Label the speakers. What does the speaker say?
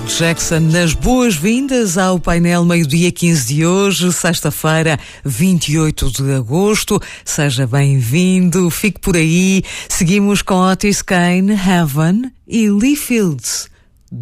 Speaker 1: Jackson nas boas-vindas ao painel meio-dia 15 de hoje, sexta-feira, 28 de agosto. Seja bem-vindo, fique por aí. Seguimos com Otis Kane, Heaven e Lee Fields.